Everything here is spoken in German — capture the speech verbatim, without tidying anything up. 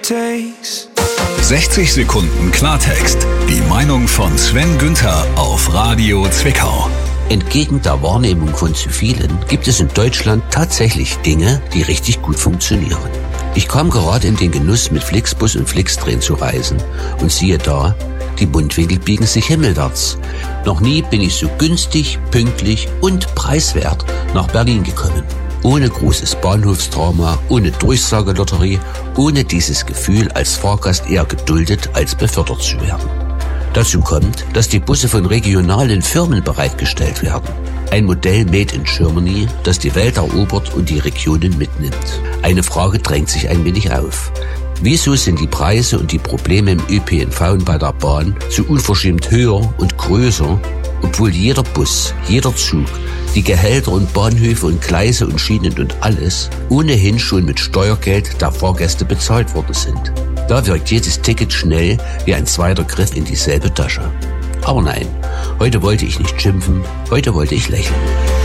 takes. sechzig Sekunden Klartext. Die Meinung von Sven Günther auf Radio Zwickau. Entgegen der Wahrnehmung von zu vielen gibt es in Deutschland tatsächlich Dinge, die richtig gut funktionieren. Ich kam gerade in den Genuss, mit Flixbus und Flixtrain zu reisen und siehe da, die Mundwinkel biegen sich himmelwärts. Noch nie bin ich so günstig, pünktlich und preiswert nach Berlin gekommen. Ohne großes Bahnhofsdrama, ohne Durchsagelotterie, ohne dieses Gefühl, als Fahrgast eher geduldet als befördert zu werden. Dazu kommt, dass die Busse von regionalen Firmen bereitgestellt werden. Ein Modell made in Germany, das die Welt erobert und die Regionen mitnimmt. Eine Frage drängt sich ein wenig auf. Wieso sind die Preise und die Probleme im Ö P N V und bei der Bahn so unverschämt höher und größer, obwohl jeder Bus, jeder Zug, die Gehälter und Bahnhöfe und Gleise und Schienen und alles ohnehin schon mit Steuergeld der Fahrgäste bezahlt worden sind? Da wirkt jedes Ticket schnell wie ein zweiter Griff in dieselbe Tasche. Aber nein, heute wollte ich nicht schimpfen, heute wollte ich lächeln.